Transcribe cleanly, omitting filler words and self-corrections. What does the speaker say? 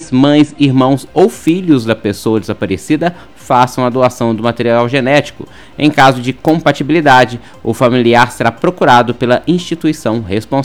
pais, mães, irmãos ou filhos da pessoa desaparecida façam a doação do material genético. Em caso de compatibilidade, o familiar será procurado pela instituição responsável.